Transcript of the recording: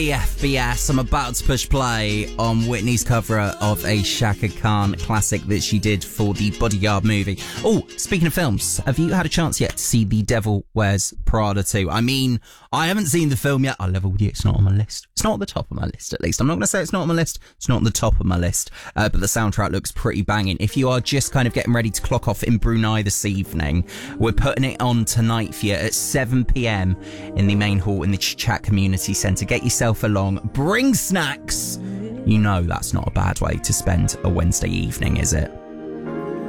FBS, I'm about to push play on Whitney's cover of a Shaka Khan classic that she did for the Bodyguard movie. Oh, speaking of films, have you had a chance yet to see The Devil Wears Prada 2? I mean, I haven't seen the film yet. I'll level with you, it's not on my list. It's not at the top of my list, at least. I'm not going to say it's not on my list. It's not on the top of my list. But the soundtrack looks pretty banging. If you are just kind of getting ready to clock off in Brunei this evening, we're putting it on tonight for you at 7 p.m. in the main hall in the Chat Community Centre. Get yourself along, bring snacks. You know that's not a bad way to spend a Wednesday evening, is it?